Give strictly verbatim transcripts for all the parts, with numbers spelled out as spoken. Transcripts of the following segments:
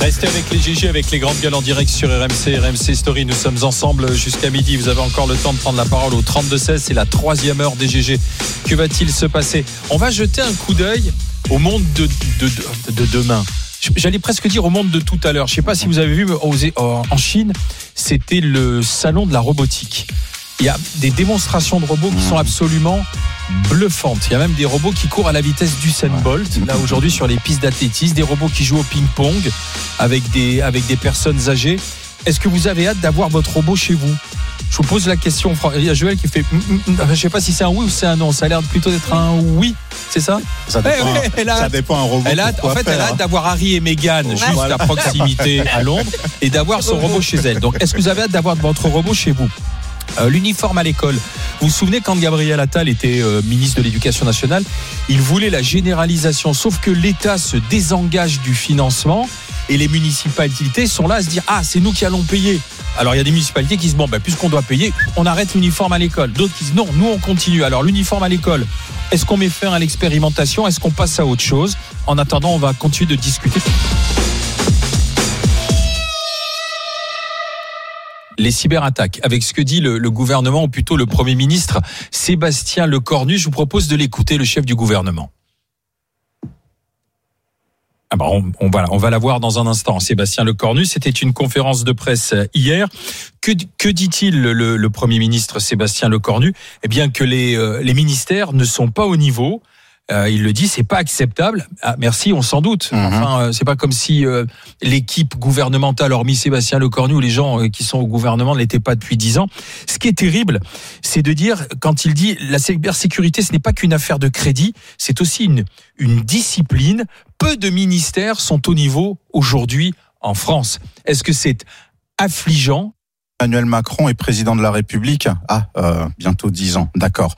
Restez avec les G G, avec les grandes gueules en direct sur R M C, R M C Story. Nous sommes ensemble jusqu'à midi. Vous avez encore le temps de prendre la parole au trente-deux seize. C'est la troisième heure des G G. Que va-t-il se passer ? On va jeter un coup d'œil au monde de, de, de, de demain. J'allais presque dire au monde de tout à l'heure. Je ne sais pas si vous avez vu en Chine, c'était le salon de la robotique. Il y a des démonstrations de robots qui sont absolument bluffantes. Il y a même des robots qui courent à la vitesse d'Usain Bolt, là aujourd'hui sur les pistes d'athlétisme, des robots qui jouent au ping-pong avec des, avec des personnes âgées. Est-ce que vous avez hâte d'avoir votre robot chez vous ? Je vous pose la question. Il y a Joël qui fait je ne sais pas si c'est un oui ou c'est un non. Ça a l'air plutôt d'être un oui, c'est ça ? Ça dépend, eh, ouais, ça dépend un robot. Elle a, en fait, faire, elle a hâte hein. d'avoir Harry et Meghan juste voilà. à proximité à Londres et d'avoir son robot chez elle. Donc, est-ce que vous avez hâte d'avoir votre robot chez vous ? Euh, l'uniforme à l'école. Vous vous souvenez quand Gabriel Attal était euh, ministre de l'Éducation nationale, il voulait la généralisation, sauf que l'État se désengage du financement et les municipalités sont là à se dire ah c'est nous qui allons payer. Alors il y a des municipalités qui disent bon ben puisqu'on doit payer, on arrête l'uniforme à l'école. D'autres qui disent non, nous on continue. Alors l'uniforme à l'école, est-ce qu'on met fin à l'expérimentation ? Est-ce qu'on passe à autre chose ? En attendant, on va continuer de discuter. Les cyberattaques, avec ce que dit le, le gouvernement, ou plutôt le Premier ministre Sébastien Lecornu. Je vous propose de l'écouter, le chef du gouvernement. Ah bah on, on, va, on va la voir dans un instant. Sébastien Lecornu, c'était une conférence de presse hier. Que, que dit-il le, le Premier ministre Sébastien Lecornu ? Eh bien que les, euh, les ministères ne sont pas au niveau. Euh, il le dit, c'est pas acceptable. Ah, merci, on s'en doute. Mm-hmm. Enfin, euh, c'est pas comme si euh, l'équipe gouvernementale, hormis Sébastien Lecornu, ou les gens euh, qui sont au gouvernement ne l'étaient pas depuis dix ans. Ce qui est terrible, c'est de dire, quand il dit la cybersécurité, ce n'est pas qu'une affaire de crédit, c'est aussi une, une discipline. Peu de ministères sont au niveau aujourd'hui en France. Est-ce que c'est affligeant ? Emmanuel Macron est président de la République. Ah, euh, bientôt dix ans, d'accord.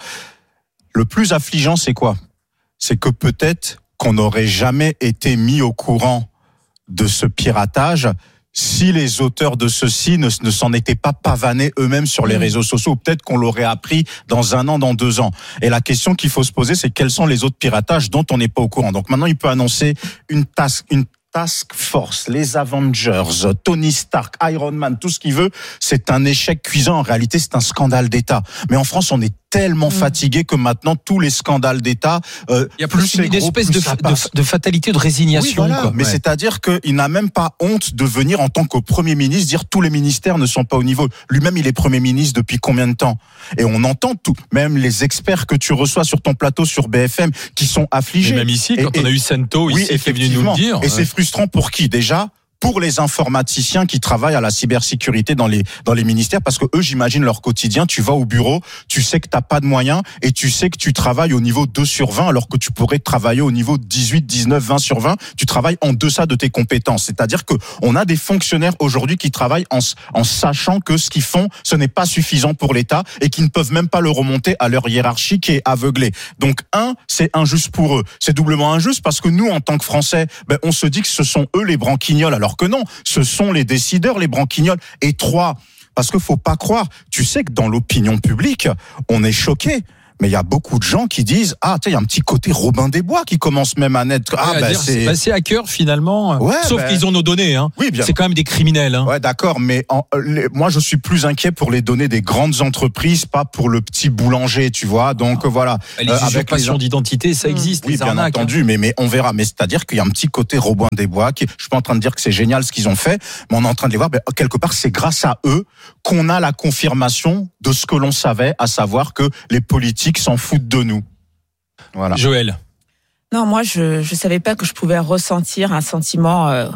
Le plus affligeant, c'est quoi ? C'est que peut-être qu'on n'aurait jamais été mis au courant de ce piratage si les auteurs de ceci ne, ne s'en étaient pas pavanés eux-mêmes sur les réseaux sociaux. Peut-être qu'on l'aurait appris dans un an, dans deux ans. Et la question qu'il faut se poser, c'est quels sont les autres piratages dont on n'est pas au courant. Donc maintenant, il peut annoncer une task, une Task Force, les Avengers, Tony Stark, Iron Man, tout ce qu'il veut, c'est un échec cuisant. En réalité, c'est un scandale d'État. Mais en France, on est tellement mmh. fatigué que maintenant, tous les scandales d'État, euh, il y a plus, plus une gros, espèce plus de, de, de fatalité, de résignation. Oui, voilà. Quoi. Mais ouais. c'est-à-dire qu'il n'a même pas honte de venir en tant que Premier ministre dire tous les ministères ne sont pas au niveau. Lui-même, il est Premier ministre depuis combien de temps ? Et on entend tout, même les experts que tu reçois sur ton plateau sur B F M qui sont affligés. Et même ici, quand et, on a eu Sento oui, ici qui est venu nous le dire. Et ouais. c'est frustrant pour qui déjà ? Pour les informaticiens qui travaillent à la cybersécurité dans les dans les ministères, parce que eux, j'imagine leur quotidien. Tu vas au bureau, tu sais que t'as pas de moyens et tu sais que tu travailles au niveau deux sur vingt, alors que tu pourrais travailler au niveau dix-huit, dix-neuf, vingt sur vingt. Tu travailles en deçà de tes compétences. C'est-à-dire que on a des fonctionnaires aujourd'hui qui travaillent en en sachant que ce qu'ils font, ce n'est pas suffisant pour l'État et qui ne peuvent même pas le remonter à leur hiérarchie qui est aveuglée. Donc un, c'est injuste pour eux. C'est doublement injuste parce que nous, en tant que Français, ben on se dit que ce sont eux les branquignols, alors que non, ce sont les décideurs, les branquignols. Et trois, parce qu'il faut pas croire, tu sais que dans l'opinion publique, on est choqué. Mais il y a beaucoup de gens qui disent ah tu sais il y a un petit côté Robin des Bois qui commence même à naître. Ah ouais, bah dire, c'est bah, c'est hacker finalement. Ouais, sauf bah... qu'ils ont nos données hein. Oui, bien. C'est quand même des criminels hein. Ouais, d'accord, mais en, les, moi je suis plus inquiet pour les données des grandes entreprises, pas pour le petit boulanger, tu vois. Donc ah. voilà. Les euh, usurpations les... d'identité, ça existe. Oui, les bien arnaques, entendu, hein. mais mais on verra. Mais c'est-à-dire qu'il y a un petit côté Robin des Bois. Qui, je suis pas en train de dire que c'est génial ce qu'ils ont fait, mais on est en train de les voir. Ben, quelque part, c'est grâce à eux qu'on a la confirmation de ce que l'on savait, à savoir que les politiques s'en foutent de nous. Voilà. Joël. Non, moi, je je savais pas que je pouvais ressentir un sentiment euh,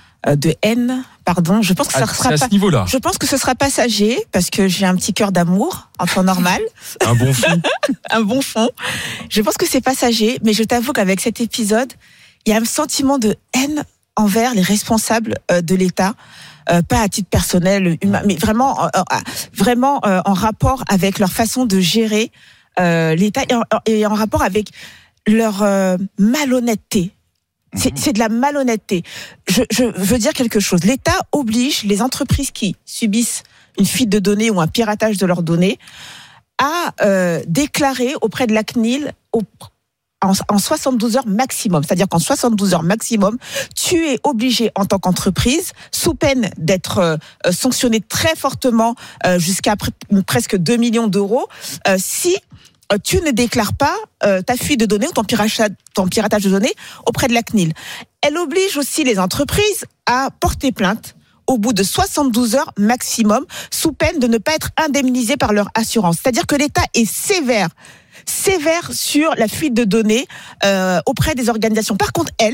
de haine. Pardon, je pense que ça ah, sera c'est à pas. Ce niveau-là. Je pense que ce sera passager parce que j'ai un petit cœur d'amour en temps normal. Un bon fond. un bon fond. Je pense que c'est passager, mais je t'avoue qu'avec cet épisode, il y a un sentiment de haine envers les responsables euh, de l'État. Euh, pas à titre personnel, humain, mais vraiment, euh, euh, vraiment euh, en rapport avec leur façon de gérer euh, l'État et en, et en rapport avec leur euh, malhonnêteté. C'est, c'est de la malhonnêteté. Je, je veux dire quelque chose. L'État oblige les entreprises qui subissent une fuite de données ou un piratage de leurs données à euh, déclarer auprès de la C N I L, au, en, en soixante-douze heures maximum. C'est-à-dire qu'en soixante-douze heures maximum, tu es obligé en tant qu'entreprise, sous peine d'être euh, sanctionné très fortement euh, jusqu'à pr- presque deux millions d'euros, euh, si euh, tu ne déclares pas euh, ta fuite de données ou ton piratage, ton piratage de données auprès de la C N I L. Elle oblige aussi les entreprises à porter plainte au bout de soixante-douze heures maximum, sous peine de ne pas être indemnisées par leur assurance. C'est-à-dire que l'État est sévère, sévère sur la fuite de données euh, auprès des organisations. Par contre, elle,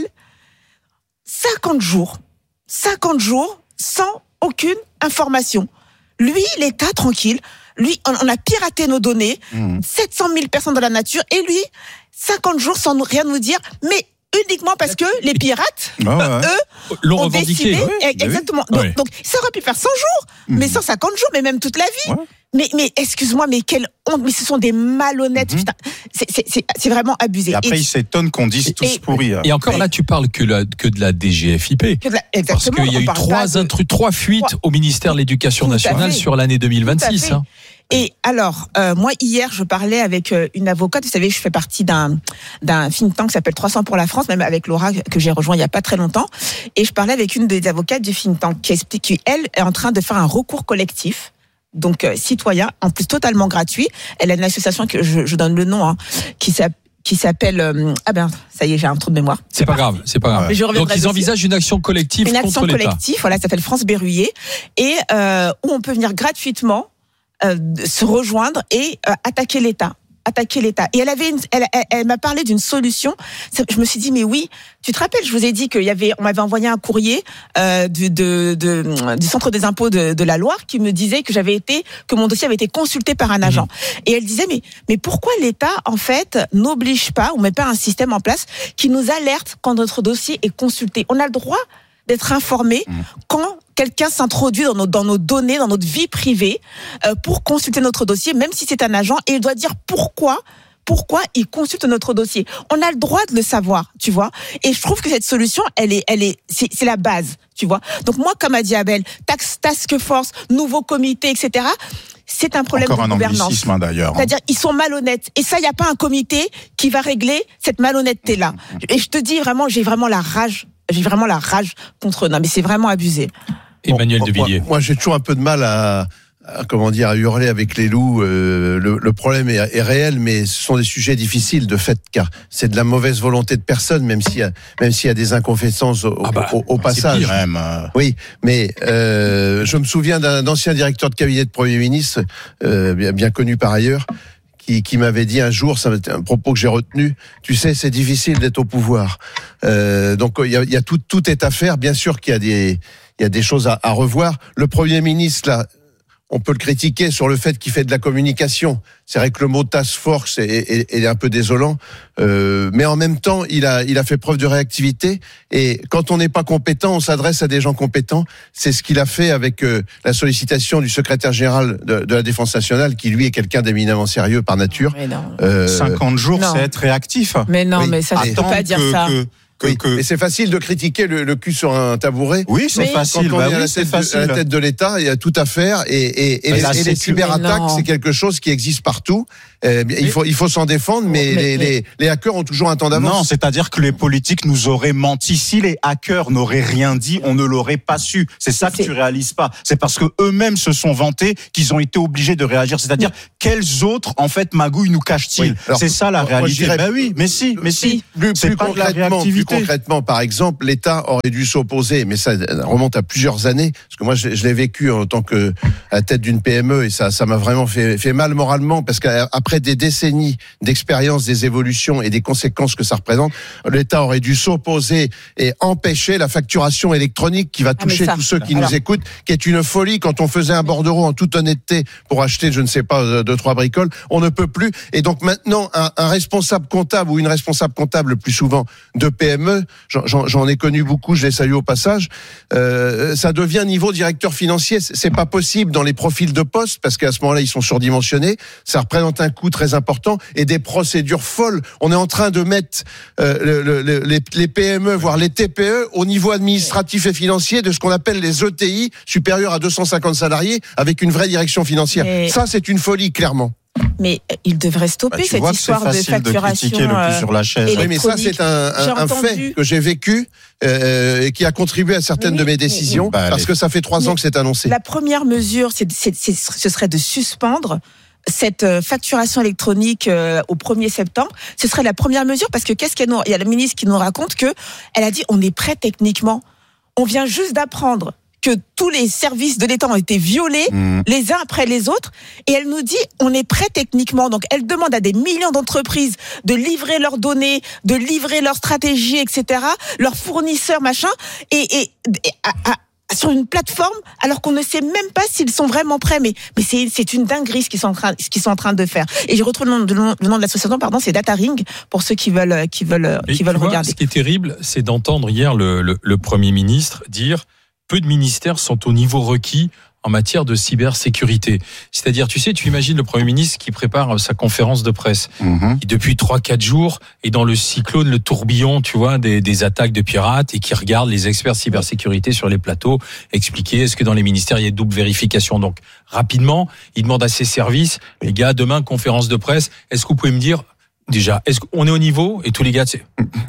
cinquante jours, cinquante jours sans aucune information. Lui, l'État, tranquille, lui, on, on a piraté nos données, mmh. sept cent mille personnes dans la nature, et lui, cinquante jours sans rien nous dire, mais uniquement parce que les pirates, oh ouais. eux, l'ont ont revendiqué. décidé, Oui, exactement. oui. Donc, oui. donc, ça aurait pu faire cent jours, mmh. mais cent cinquante jours, mais même toute la vie. Ouais. Mais, mais excuse-moi, mais quelle honte, mais ce sont des malhonnêtes, mmh. putain, c'est, c'est, c'est, c'est vraiment abusé. Et après, et, ils s'étonnent qu'on dise tous et, pourris. Et encore et, là, tu parles que, la, que de la D G F I P. Que de la, exactement. Parce qu'il y a eu trois, de... intru, trois fuites trois... au ministère de l'Éducation nationale sur l'année deux mille vingt-six. Hein. Et alors, euh, moi, hier, je parlais avec euh, une avocate. Vous savez, je fais partie d'un, d'un think tank qui s'appelle trois cents pour la France, même avec Laura, que j'ai rejoint il n'y a pas très longtemps. Et je parlais avec une des avocates du think tank qui explique qu'elle est en train de faire un recours collectif, donc euh, citoyen, en plus totalement gratuit. Elle a une association, que je, je donne le nom, hein, qui s'appelle qui s'appelle euh, ah ben ça y est, j'ai un trou de mémoire. C'est, c'est pas grave, c'est pas grave. Ouais. Donc ils envisagent une action collective une contre action l'État. collective, voilà, ça s'appelle France Berruyer, et euh, où on peut venir gratuitement euh, se rejoindre et euh, attaquer l'État. attaquer l'État. Et elle avait, une, elle, elle, elle m'a parlé d'une solution. Je me suis dit, mais oui, tu te rappelles, je vous ai dit qu'il y avait, on m'avait envoyé un courrier euh, du, de, de, du Centre des impôts de, de la Loire qui me disait que j'avais été, que mon dossier avait été consulté par un agent. Mmh. Et elle disait, mais, mais pourquoi l'État, en fait, n'oblige pas ou met pas un système en place qui nous alerte quand notre dossier est consulté? On a le droit d'être informé mmh. quand quelqu'un s'introduit dans nos, dans nos données, dans notre vie privée, euh, pour consulter notre dossier, même si c'est un agent, et il doit dire pourquoi, pourquoi il consulte notre dossier. On a le droit de le savoir, tu vois. Et je trouve que cette solution, elle est, elle est, c'est, c'est la base, tu vois. Donc moi, comme a dit Abel, tax, task force, nouveau comité, et cetera. C'est un problème Encore de un gouvernance. anglicisme, hein, d'ailleurs. C'est-à-dire, ils sont malhonnêtes. Et ça, il n'y a pas un comité qui va régler cette malhonnêteté-là. Et je te dis vraiment, j'ai vraiment la rage. J'ai vraiment la rage contre eux. Non, mais c'est vraiment abusé. Emmanuel bon, de Villiers. Moi, moi, j'ai toujours un peu de mal à, à comment dire, à hurler avec les loups. Euh, le, le problème est, est réel, mais ce sont des sujets difficiles de fait, car c'est de la mauvaise volonté de personne, même s'il y a, même s'il y a des inconfessances au, ah bah, au, au passage. Pire, même. Oui, mais euh, je me souviens d'un ancien directeur de cabinet de Premier ministre, euh, bien, bien connu par ailleurs, qui, qui m'avait dit un jour, ça c'était un propos que j'ai retenu, tu sais, c'est difficile d'être au pouvoir. Euh, donc il y a, il y a tout, tout est à faire. Bien sûr qu'il y a des, il y a des choses à, à revoir. Le Premier ministre, là, on peut le critiquer sur le fait qu'il fait de la communication. C'est vrai que le mot task force est, est, est un peu désolant, euh, mais en même temps, il a, il a fait preuve de réactivité. Et quand on n'est pas compétent, on s'adresse à des gens compétents. C'est ce qu'il a fait avec euh, la sollicitation du secrétaire général de, de la Défense nationale, qui lui est quelqu'un d'éminemment sérieux par nature. Euh, cinquante jours, non. C'est être réactif. Mais non, oui. mais ça, je peux pas dire que, ça. Que... Que, oui, que... mais c'est facile de critiquer le, le cul sur un tabouret. Oui, c'est mais facile. Quand on bah est à, oui, la tête de, à la tête de l'État, il y a tout à faire. Et, et, et, les, et les cyberattaques, c'est quelque chose qui existe partout. Euh, mais, il faut, il faut s'en défendre, mais, mais, les, mais les, les hackers ont toujours un temps d'avance. Non, c'est-à-dire que les politiques nous auraient menti. Si les hackers n'auraient rien dit, on ne l'aurait pas su. C'est ça que c'est... tu réalises pas. C'est parce que eux-mêmes se sont vantés qu'ils ont été obligés de réagir. C'est-à-dire, oui. quels autres, en fait, magouilles nous cachent-ils? Oui. Alors, c'est ça la réalité. Dirais, ben oui, mais si, mais si. Plus, plus, plus concrètement, plus concrètement, par exemple, l'État aurait dû s'opposer, mais ça remonte à plusieurs années, parce que moi, je, je l'ai vécu en tant que à la tête d'une P M E, et ça, ça m'a vraiment fait, fait mal moralement, parce qu'après des décennies d'expérience des évolutions et des conséquences que ça représente, l'État aurait dû s'opposer et empêcher la facturation électronique qui va toucher ah ça, tous ceux qui alors... nous écoutent, qui est une folie. Quand on faisait un bordereau en toute honnêteté pour acheter, je ne sais pas, deux, trois bricoles, on ne peut plus. Et donc maintenant, un, un responsable comptable ou une responsable comptable, le plus souvent de P M E, j'en, j'en ai connu beaucoup, je les salue au passage, euh, ça devient niveau directeur financier. C'est pas possible dans les profils de poste, parce qu'à ce moment-là, ils sont surdimensionnés. Ça représente un coût très important et des procédures folles. On est en train de mettre euh, le, le, les, les P M E, voire les T P E, au niveau administratif et financier de ce qu'on appelle les E T I, supérieurs à deux cent cinquante salariés, avec une vraie direction financière. Et... Ça, c'est une folie, clairement. Mais il devrait stopper bah, cette histoire de facturation. De le plus sur la chaise. Oui, mais ça, c'est un, un, un fait que j'ai vécu euh, et qui a contribué à certaines oui, de mes décisions, mais, mais, parce bah, que ça fait trois ans que c'est annoncé. La première mesure, c'est, c'est, c'est, ce serait de suspendre cette facturation électronique euh, au premier septembre. Ce serait la première mesure, parce que qu'est-ce qu'il y a, nous, il y a la ministre qui nous raconte que elle a dit on est prêt techniquement. On vient juste d'apprendre que tous les services de l'État ont été violés mmh. les uns après les autres, et elle nous dit on est prêt techniquement. Donc elle demande à des millions d'entreprises de livrer leurs données, de livrer leurs stratégies, et cetera, leurs fournisseurs, machin, et, et, et à, à, sur une plateforme, alors qu'on ne sait même pas s'ils sont vraiment prêts. Mais, mais c'est, c'est une dinguerie ce qu'ils sont en train, ce qu'ils sont en train de faire. Et je retrouve le nom, le nom, le nom de l'association, pardon, c'est DataRing, pour ceux qui veulent, qui veulent, qui veulent vois, regarder. Ce qui est terrible, c'est d'entendre hier le, le, le Premier ministre dire peu de ministères sont au niveau requis en matière de cybersécurité. C'est-à-dire, tu sais, tu imagines le Premier ministre qui prépare sa conférence de presse, mmh. qui depuis trois quatre jours est dans le cyclone, le tourbillon, tu vois, des, des attaques de pirates, et qui regarde les experts cybersécurité sur les plateaux expliquer est-ce que dans les ministères il y a double vérification. Donc, rapidement, il demande à ses services, les gars, demain, conférence de presse, est-ce que vous pouvez me dire, déjà, est-ce qu'on est au niveau? Et tous les gars, c'est...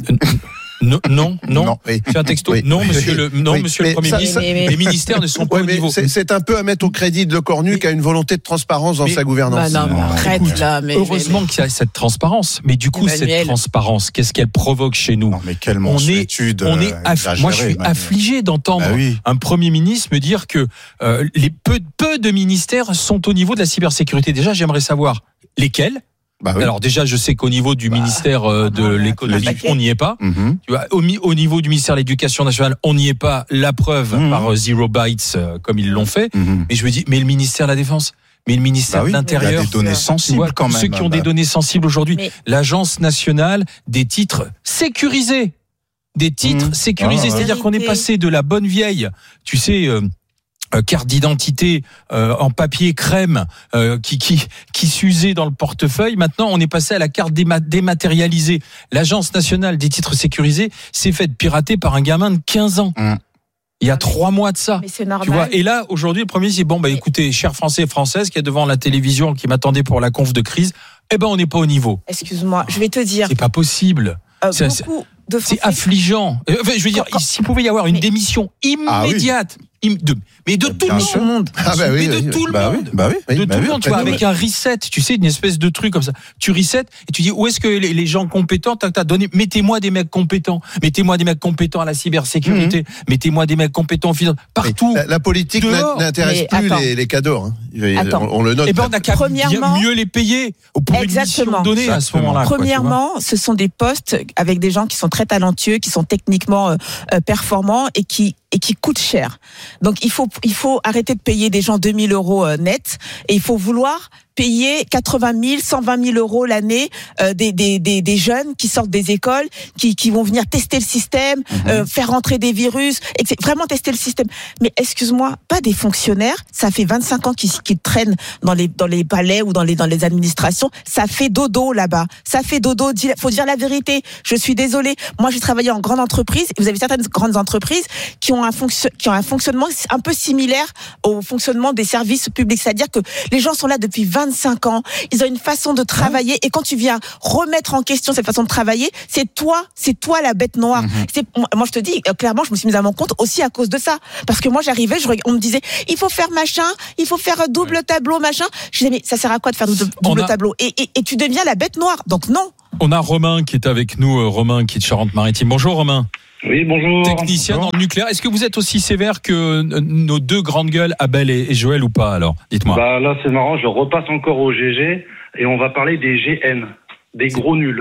Non, non, non. non oui. Fais un texto. Oui. Non, monsieur le, non, oui. monsieur mais le Premier ça, ministre. Mais, mais, les ministères ne sont pas ouais, au niveau. C'est, c'est un peu à mettre au crédit de Le Cornu mais, qui a une volonté de transparence dans mais, sa gouvernance. Bah non, arrête là. Mais, heureusement mais, qu'il y a cette transparence. Mais du coup, Emmanuel. cette transparence, qu'est-ce qu'elle provoque chez nous? Non, mais quelle mansuétude. On est, on est aff- moi, je suis Emmanuel. affligé d'entendre bah oui. un Premier ministre me dire que euh, les peu, peu de ministères sont au niveau de la cybersécurité. Déjà, j'aimerais savoir lesquels. Bah oui. Alors déjà, je sais qu'au niveau du bah, ministère euh, de ah, l'économie, on n'y est pas. Mm-hmm. Tu vois, au, au niveau du ministère de l'Éducation nationale, on n'y est pas. La preuve mm-hmm. par euh, Zero Bytes, euh, comme ils l'ont fait. Mm-hmm. Mais je me dis, mais le ministère de la Défense, mais le ministère bah oui, de l'Intérieur, il y a des données sensibles vois, quand même. Ceux qui ont bah. des données sensibles aujourd'hui, mais... l'Agence nationale des titres sécurisés, des titres mmh. sécurisés, ah, c'est-à-dire ouais. qu'on est passé de la bonne vieille, tu sais. Euh, Euh, carte d'identité euh, en papier crème euh, qui qui qui s'usait dans le portefeuille. Maintenant, on est passé à la carte déma- dématérialisée. L'Agence nationale des titres sécurisés s'est faite pirater par un gamin de quinze ans. Mmh. Il y a trois mois de ça. Mais c'est normal. Tu vois. Et là, aujourd'hui, le Premier ministre dit bon, bah écoutez, chers Français et Françaises qui est devant la télévision, qui m'attendaient pour la conf de crise, eh ben on n'est pas au niveau. Excuse-moi, je vais te dire. C'est pas possible. Euh, c'est, beaucoup de Français... c'est affligeant. Enfin, je veux dire, quand... s'il pouvait y avoir une mais... démission immédiate. Ah oui. De, mais de tout le monde, ah bah oui, mais oui, de oui, tout le bah monde, oui, bah oui, de bah tout oui, le monde, tu vois, avec un reset, tu sais, une espèce de truc comme ça. Tu reset et tu dis où est-ce que les, les gens compétents, t'as, t'as donné, mettez-moi des mecs compétents, mettez-moi des mecs compétents à la cybersécurité, mmh. mettez-moi des mecs compétents au final, partout. La, la politique dehors. n'intéresse mais plus les, les cadors, hein. on, on le note. Et ben on a qu'à mieux les payer pour une mission donnée à ce moment-là. Premièrement, quoi, ce sont des postes avec des gens qui sont très talentueux, qui sont techniquement euh, performants et qui et qui coûtent cher. Donc il faut il faut arrêter de payer des gens deux mille euros euh, net et il faut vouloir payer quatre-vingt mille, cent vingt mille euros l'année euh, des, des, des, des jeunes qui sortent des écoles, qui, qui vont venir tester le système, mmh. euh, faire rentrer des virus, et vraiment tester le système. Mais excuse-moi, pas des fonctionnaires, ça fait vingt-cinq ans qu'ils, qu'ils traînent dans les, dans les palais ou dans les, dans les administrations, ça fait dodo là-bas, ça fait dodo, faut dire la vérité, je suis désolée. Moi j'ai travaillé en grande entreprise, vous avez certaines grandes entreprises qui ont un, fonction, qui ont un fonctionnement un peu similaire au fonctionnement des services publics, c'est-à-dire que les gens sont là depuis vingt-cinq ans, ils ont une façon de travailler et quand tu viens remettre en question cette façon de travailler, c'est toi, c'est toi la bête noire. Mm-hmm. C'est, moi je te dis, clairement je me suis mise à mon compte aussi à cause de ça. Parce que moi j'arrivais, je, on me disait, il faut faire machin, il faut faire double ouais. tableau, machin. Je disais, mais ça sert à quoi de faire double, double a... tableau et, et, et tu deviens la bête noire, donc non. On a Romain qui est avec nous, Romain qui est de Charente-Maritime. Bonjour Romain. Oui, bonjour. Technicien bonjour. Dans le nucléaire. Est-ce que vous êtes aussi sévère que nos deux grandes gueules, Abel et Joël, ou pas alors? Dites-moi. Bah là, c'est marrant, je repasse encore au G G et on va parler des G N, des gros nuls.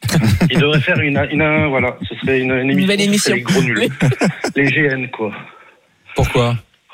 Il devrait faire une, une, une voilà, ce serait une, une émission, une émission. Les gros nuls. Les G N, quoi. Pourquoi?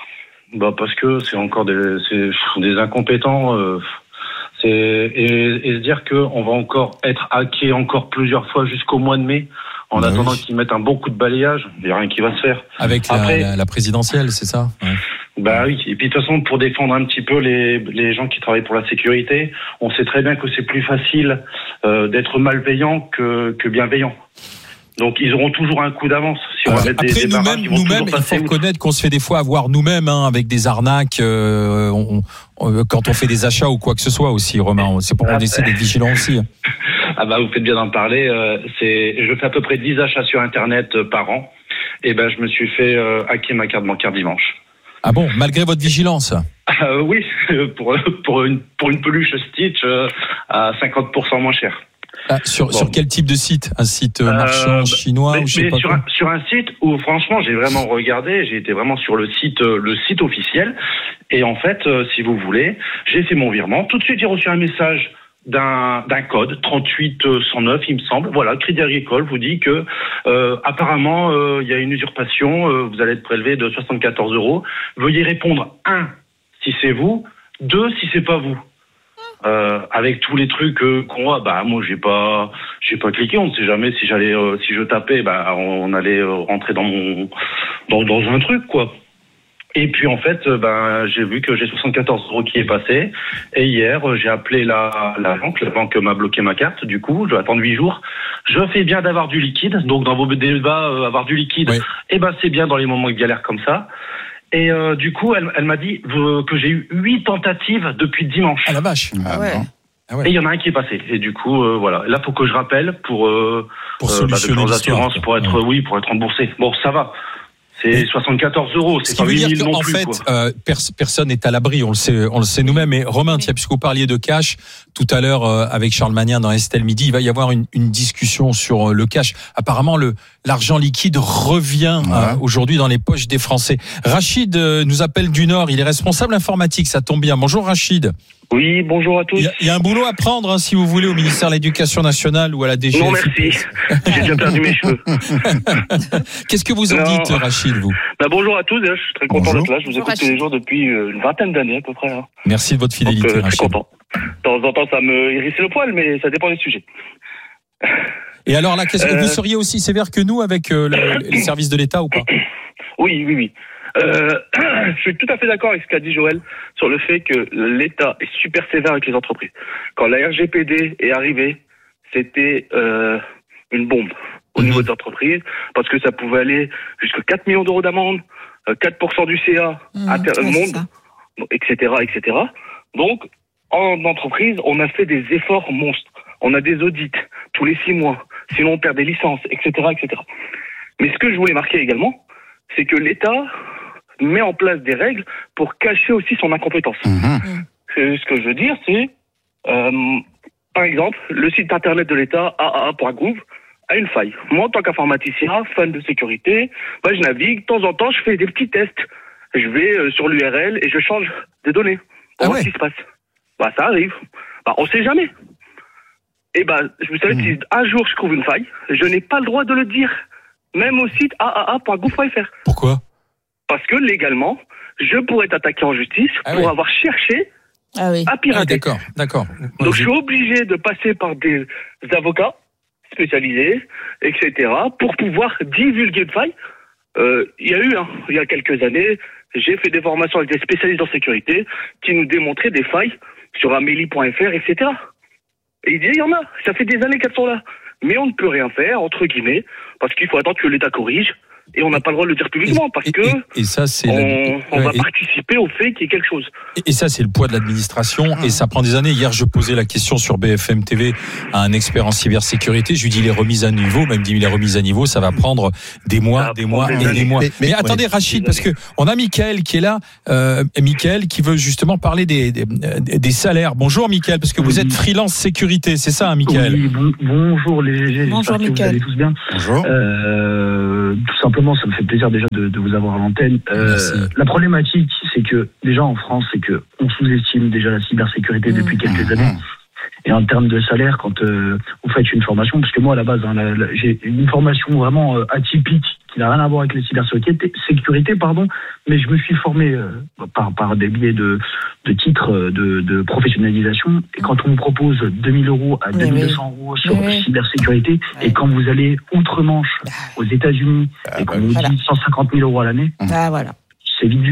Bah parce que c'est encore des, c'est des incompétents. Euh, c'est et, et se dire que on va encore être hacké encore plusieurs fois jusqu'au mois de mai. En bah attendant oui. qu'ils mettent un bon coup de balayage, il n'y a rien qui va se faire. Avec la, Après, la, la présidentielle, c'est ça? Ouais. Bah oui. Et puis de toute façon, pour défendre un petit peu les, les gens qui travaillent pour la sécurité, on sait très bien que c'est plus facile euh, d'être malveillant que, que bienveillant. Donc ils auront toujours un coup d'avance. Si on va mettre après des, des nous-mêmes, barrages, nous-mêmes, il faut reconnaître qu'on se fait des fois avoir nous-mêmes hein, avec des arnaques euh, on, on, quand on fait des achats ou quoi que ce soit aussi, Romain. C'est pour on essaie d'être vigilant aussi. Ah bah vous faites bien d'en parler. Euh, c'est, je fais à peu près dix achats sur Internet euh, par an. Et ben je me suis fait euh, hacker ma carte bancaire dimanche. Ah bon, malgré votre vigilance? euh, Oui, pour pour une pour une peluche Stitch euh, à cinquante pour cent moins cher. Ah, sur, bon. sur quel type de site? Un site marchand euh, chinois mais, ou je sais mais pas sur, quoi. un, sur un site où franchement j'ai vraiment regardé, j'ai été vraiment sur le site le site officiel et en fait euh, si vous voulez, j'ai fait mon virement. Tout de suite j'ai reçu un message d'un d'un code trente-huit cent neuf il me semble. Voilà, Crédit Agricole vous dit que euh, apparemment il euh, y a une usurpation, euh, vous allez être prélevé de soixante-quatorze euros. Veuillez répondre un si c'est vous, deux si c'est pas vous. Euh, avec tous les trucs euh, qu'on voit, bah moi j'ai pas, j'ai pas cliqué. On ne sait jamais si j'allais, euh, si je tapais, bah on, on allait euh, rentrer dans mon, dans, dans un truc quoi. Et puis en fait, euh, ben j'ai vu que j'ai soixante-quatorze euros qui est passé. Et hier, euh, j'ai appelé la, la banque. La banque m'a bloqué ma carte. Du coup, je vais attendre huit jours. Je fais bien d'avoir du liquide. Donc dans vos débats, euh, avoir du liquide, oui. Et ben c'est bien dans les moments de galère comme ça. Et euh, du coup, elle, elle m'a dit euh, que j'ai eu huit tentatives depuis dimanche. Ah la vache. Ah ouais. Ah ouais. Et il y en a un qui est passé. Et du coup, euh, voilà. Là, faut que je rappelle pour euh, pour euh, bah, solutionner l'histoire, pour être, ouais. oui, pour être remboursé. Bon, ça va. C'est soixante-quatorze euros, c'est pas huit mille non plus. En fait, euh, pers- personne n'est à l'abri, on le sait, on le sait nous-mêmes. Et Romain, tiens, puisque vous parliez de cash tout à l'heure euh, avec Charles Magnien dans Estelle Midi, il va y avoir une, une discussion sur euh, le cash. Apparemment, le l'argent liquide revient ouais. euh, aujourd'hui dans les poches des Français. Rachid euh, nous appelle du Nord, il est responsable informatique, ça tombe bien. Bonjour Rachid. Oui, bonjour à tous. Il y a, il y a un boulot à prendre, hein, si vous voulez, au ministère de l'Éducation nationale ou à la D G F. Non, merci. J'ai déjà perdu mes cheveux. Qu'est-ce que vous en non. dites, Rachid, vous? Bah, bonjour à tous. Je suis très content bonjour. d'être là. Je vous écoute tous les jours depuis une vingtaine d'années à peu près. Hein. Merci de votre fidélité, Donc, euh, Rachid. Très content. De temps en temps, ça me hérisse le poil, mais ça dépend des sujets. Et alors là, qu'est-ce que euh... vous seriez aussi sévère que nous avec euh, le, les services de l'État ou pas? Oui, oui, oui. Euh, je suis tout à fait d'accord avec ce qu'a dit Joël sur le fait que l'État est super sévère avec les entreprises. Quand la R G P D est arrivée, c'était euh, une bombe au mmh. niveau des entreprises parce que ça pouvait aller jusqu'à quatre millions d'euros d'amende, quatre pour cent du C A mmh, à ter- monde, et cetera, et cetera. Donc, en entreprise, on a fait des efforts monstres. On a des audits tous les six mois, sinon on perd des licences, et cetera, et cetera. Mais ce que je voulais marquer également, c'est que l'État met en place des règles pour cacher aussi son incompétence. Mmh. Ce que je veux dire, c'est, euh, par exemple, le site internet de l'État, a a a point gouv, a une faille. Moi, en tant qu'informaticien, fan de sécurité, bah, je navigue, de temps en temps, je fais des petits tests. Je vais euh, sur l'U R L et je change des données pour ah voir ouais. ce qui se passe. Bah, ça arrive. Bah, on sait jamais. Et bah, vous savez, mmh. si un jour je trouve une faille, je n'ai pas le droit de le dire. Même au site a a a point gouv point f r. Pourquoi? Parce que légalement, je pourrais être attaqué en justice ah pour oui. avoir cherché ah oui. à pirater. Ah, d'accord, d'accord. Donc je suis obligé de passer par des avocats spécialisés, et cetera, pour pouvoir divulguer de failles. Euh, il y a eu, hein, il y a quelques années, j'ai fait des formations avec des spécialistes en sécurité qui nous démontraient des failles sur amélie point f r, et cetera. Et il dit, il y en a, ça fait des années qu'elles sont là. Mais on ne peut rien faire, entre guillemets, parce qu'il faut attendre que l'État corrige. Et on n'a pas le droit de le dire publiquement parce et, que et, et ça, c'est on, la... on va et... participer au fait qu'il y ait quelque chose. Et, et ça, c'est le poids de l'administration mmh. et ça prend des années. Hier, je posais la question sur B F M T V à un expert en cybersécurité. Je lui dis les remises à niveau, même dit les remises à niveau, ça va prendre des mois, des mois et des mois. Mais, mais, mais attendez, ouais. Rachid, parce que on a Mickaël qui est là, euh, Mickaël qui veut justement parler des, des, des salaires. Bonjour Mickaël, parce que oui. vous êtes freelance sécurité, c'est ça, hein, Mickaël? Oui, bon, bonjour les G G. Bonjour Mickaël. Vous allez tous bien. Bonjour. Euh, tout simplement, ça me fait plaisir déjà de, de vous avoir à l'antenne. Euh, la problématique, c'est que déjà en France, c'est que on sous-estime déjà la cybersécurité mmh. depuis quelques années. Et en termes de salaire, quand euh, vous faites une formation, parce que moi à la base, hein, la, la, j'ai une formation vraiment euh, atypique qui n'a rien à voir avec les cybersécurité, sécurité, pardon, mais je me suis formé euh, par par des biais de de titres de, de professionnalisation. Et quand on vous propose deux mille euros à deux mille deux cents euros sur oui. cybersécurité, ouais. et quand vous allez outre-Manche aux États-Unis ah, et qu'on bah, vous voilà. dit cent cinquante mille euros à l'année, ah, voilà. c'est vite vu.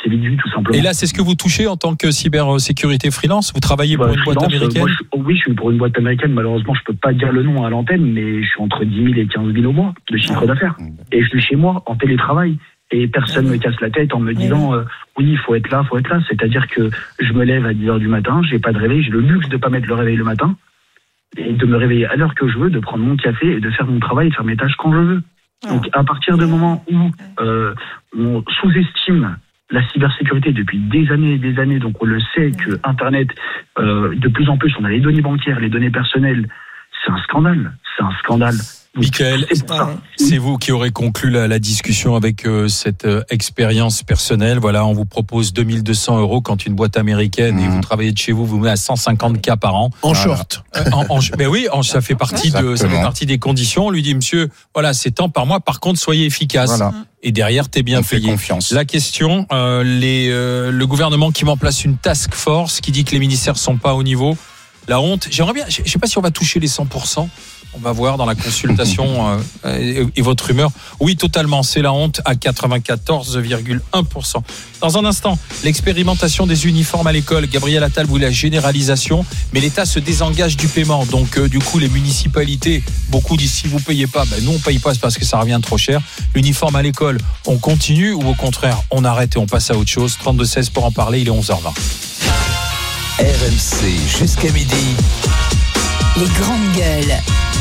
c'est vite vu tout simplement. Et là, c'est ce que vous touchez en tant que cybersécurité freelance? Vous travaillez pour bah, une freelance, boîte américaine? moi, je, Oui, je suis pour une boîte américaine. Malheureusement, je peux pas dire le nom à l'antenne, mais je suis entre dix mille et quinze mille au mois de chiffre d'affaires. Et je suis chez moi en télétravail. Et personne me casse la tête en me disant euh, oui, il faut être là, il faut être là. C'est-à-dire que je me lève à dix heures du matin, j'ai pas de réveil, j'ai le luxe de pas mettre le réveil le matin et de me réveiller à l'heure que je veux, de prendre mon café et de faire mon travail et de faire mes tâches quand je veux. Donc à partir du moment où euh, on sous-estime la cybersécurité depuis des années et des années, donc on le sait que Internet, euh, de plus en plus, on a les données bancaires, les données personnelles, c'est un scandale, c'est un scandale. Mickaël, c'est vous qui aurez conclu la, la discussion avec euh, cette euh, expérience personnelle. Voilà, on vous propose deux mille deux cents euros quand une boîte américaine mmh. et vous travaillez de chez vous, vous met à cent cinquante K par an. En voilà. short. Euh, en, en, mais oui, en, ça fait partie de, ça fait partie des conditions. On lui dit, monsieur, voilà, c'est tant par mois. Par contre, soyez efficace. Voilà. Et derrière, t'es bien on payé. Confiance. La question, euh, les, euh, le gouvernement qui met en place une task force qui dit que les ministères sont pas au niveau. La honte. J'aimerais bien, je sais pas si on va toucher les cent pour cent. On va voir dans la consultation euh, et, et votre humeur. Oui, totalement, c'est la honte à quatre-vingt-quatorze virgule un pour cent. Dans un instant, l'expérimentation des uniformes à l'école. Gabriel Attal voulait la généralisation, mais l'État se désengage du paiement. Donc, euh, du coup, les municipalités, beaucoup disent si vous payez pas, ben nous on paye pas, c'est parce que ça revient trop cher. L'uniforme à l'école, on continue ou au contraire, on arrête et on passe à autre chose. trente-deux seize pour en parler, il est onze heures vingt. R M C jusqu'à midi. Les grandes gueules.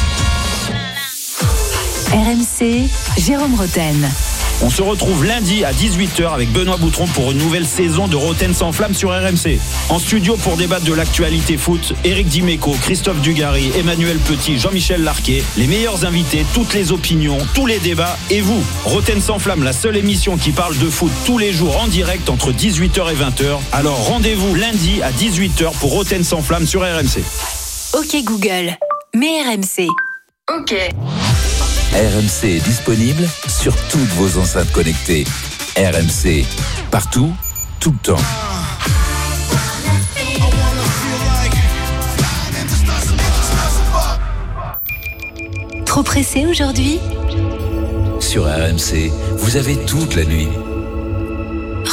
R M C, Jérôme Rotten. On se retrouve lundi à dix-huit heures avec Benoît Boutron pour une nouvelle saison de Rotten sans flamme sur R M C. En studio pour débattre de l'actualité foot, Éric Dimeco, Christophe Dugarry, Emmanuel Petit, Jean-Michel Larquet, les meilleurs invités, toutes les opinions, tous les débats et vous. Rotten sans flamme, la seule émission qui parle de foot tous les jours en direct entre dix-huit heures et vingt heures. Alors rendez-vous lundi à dix-huit heures pour Rotten sans flamme sur R M C. Ok Google, mets R M C. Ok. R M C est disponible sur toutes vos enceintes connectées. R M C, partout, tout le temps. Trop pressé aujourd'hui ? Sur R M C, vous avez toute la nuit